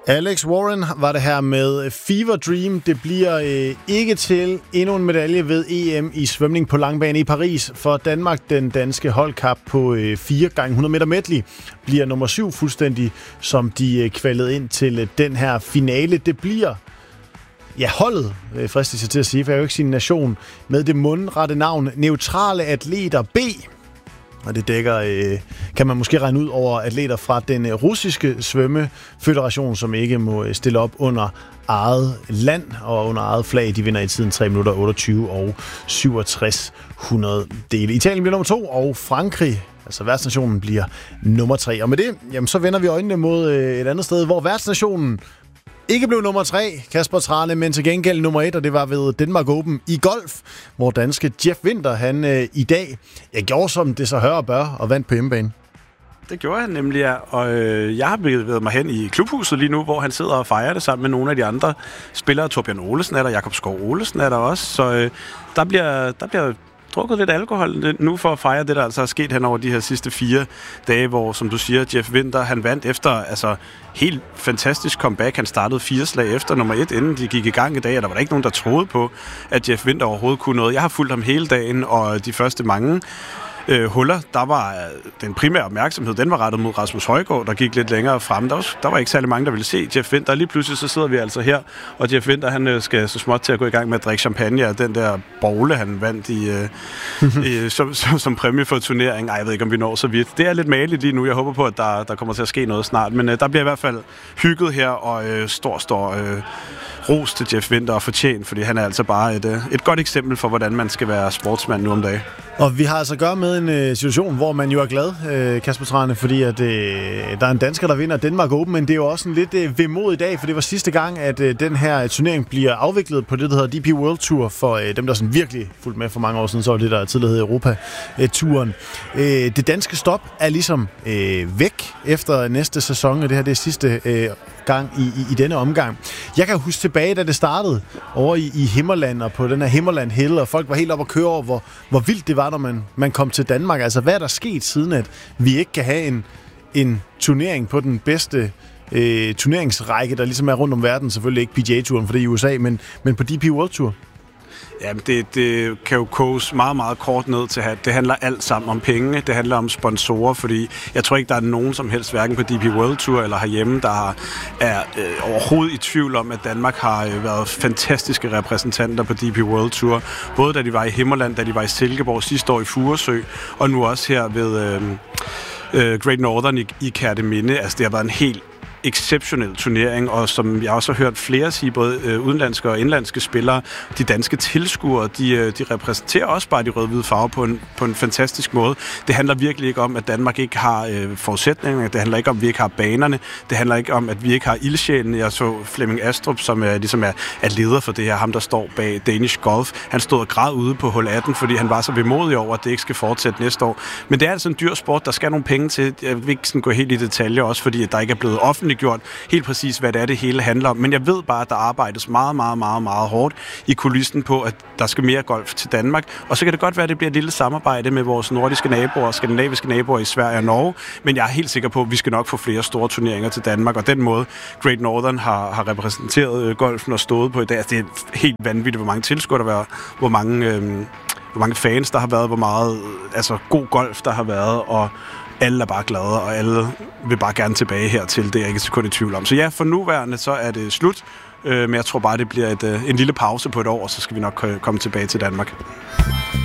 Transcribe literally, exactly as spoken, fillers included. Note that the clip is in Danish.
Alex Warren var det her med Fever Dream. Det bliver øh, ikke til endnu en medalje ved E M i svømning på langbane i Paris. For Danmark, den danske holdkap på øh, fire gange hundrede meter medley, bliver nummer syv fuldstændig, som de øh, kvalede ind til øh, den her finale. Det bliver ja, holdet, øh, fristes jeg til at sige, for jeg har jo ikke sin nation, med det mundrette navn Neutrale Atleter B. Og det dækker, øh, kan man måske regne ud over atleter fra den russiske svømmefederation, som ikke må stille op under eget land og under eget flag. De vinder i tiden tre minutter otteogtyve og syvogtres hundrede dele. Italien bliver nummer to, og Frankrig, altså værtsnationen, bliver nummer tre. Og med det, jamen, så vender vi øjnene mod øh, et andet sted, hvor værtsnationen ikke blev nummer tre, Kasper Thrane, men til gengæld nummer et, og det var ved Denmark Open i golf, hvor danske Jeff Winther, han øh, i dag, jeg gjorde som det så hører og bør, og vandt på hjemmebane. Det gjorde han nemlig, ja. Og øh, jeg har bevæget mig hen i klubhuset lige nu, hvor han sidder og fejrer det sammen med nogle af de andre spillere. Torbjørn Olesen er der, Jakob Skov Olesen er der også, så øh, der bliver... Der bliver drukket lidt alkohol nu for at fejre det, der altså er sket hen over de her sidste fire dage, hvor, som du siger, Jeff Winther, han vandt efter altså helt fantastisk comeback. Han startede fire slag efter nummer et, inden de gik i gang i dag, og der var der ikke nogen, der troede på, at Jeff Winther overhovedet kunne noget. Jeg har fulgt ham hele dagen, og de første mange øh, huller, der var den primære opmærksomhed, den var rettet mod Rasmus Højgaard, der gik lidt længere frem. Der var, der var ikke særlig mange, der ville se Jeff Winther. Lige pludselig så sidder vi altså her, og Jeff Winther, han skal så småt til at gå i gang med at drikke champagne, og den der bogle, han vandt i, øh, i, som, som, som præmie for turneringen. Ej, jeg ved ikke, om vi når så vidt. Det er lidt maligt lige nu. Jeg håber på, at der, der kommer til at ske noget snart, men øh, der bliver i hvert fald hygget her, og øh, stor, stor øh, ros til Jeff Winther og fortjent, fordi han er altså bare et, øh, et godt eksempel for, hvordan man skal være sportsmand nu om dagen. Og vi har altså at gøre med en øh, situation, hvor man jo er glad, øh, Kasper Thrane, fordi at, øh, der er en dansker, der vinder Denmark Open, men det er jo også en lidt øh, vemodig dag, for det var sidste gang, at øh, den her turnering bliver afviklet på det, der hedder D P World Tour, for øh, dem, der sådan virkelig fulgte med for mange år siden, så var det, der tidligere hed Europa-turen. Øh, det danske stop er ligesom øh, væk efter næste sæson, og det her det er sidste øh, gang i, i, i denne omgang. Jeg kan huske tilbage, da det startede over i, i Himmerland og på den her Himmerland Hill, og folk var helt oppe at køre over, hvor, hvor vildt det var, når man, man kom til Danmark. Altså, hvad er der sket siden, at vi ikke kan have en, en turnering på den bedste øh, turneringsrække, der ligesom er rundt om verden? Selvfølgelig ikke P G A-turen, for det er i U S A, men, men på D P World Tour. Jamen, det, det kan jo koges meget, meget kort ned til, at det handler alt sammen om penge. Det handler om sponsorer, fordi jeg tror ikke, der er nogen som helst, hverken på D P World Tour eller herhjemme, der er øh, overhovedet i tvivl om, at Danmark har øh, været fantastiske repræsentanter på D P World Tour. Både da de var i Himmerland, da de var i Silkeborg sidste år i Furesø, og nu også her ved øh, øh, Great Northern i, i Kerteminde. Altså, det har været en helt exceptionel turnering, og som jeg også har hørt flere sige, både øh, udenlandske og indlandske spillere, de danske tilskuere, de, øh, de repræsenterer også bare de rød-hvide farver på en, på en fantastisk måde. Det handler virkelig ikke om, at Danmark ikke har øh, forudsætninger, det handler ikke om, at vi ikke har banerne, det handler ikke om, at vi ikke har ildsjælen. Jeg så Flemming Astrup, som er, ligesom er, er leder for det her, ham der står bag Danish Golf. Han stod og græd ude på hul atten, fordi han var så vemodig over, at det ikke skal fortsætte næste år. Men det er altså en dyr sport, der skal nogle penge til. Jeg vil ikke sådan gå helt i detaljer, også fordi at der ikke er blevet offentligt gjort helt præcis, hvad det er, det hele handler om. Men jeg ved bare, at der arbejdes meget, meget, meget, meget hårdt i kulissen på, at der skal mere golf til Danmark. Og så kan det godt være, at det bliver et lille samarbejde med vores nordiske naboer og skandinaviske naboer i Sverige og Norge. Men jeg er helt sikker på, at vi skal nok få flere store turneringer til Danmark. Og den måde, Great Northern har, har repræsenteret golfen og stået på i dag, altså det er helt vanvittigt, hvor mange tilskuere der var, hvor mange, øh, hvor mange fans der har været, hvor meget altså, god golf der har været, og alle er bare glade, og alle vil bare gerne tilbage hertil. Det er jeg ikke så kun i tvivl om. Så ja, for nuværende, så er det slut. Men jeg tror bare, det bliver et, en lille pause på et år, og så skal vi nok komme tilbage til Danmark.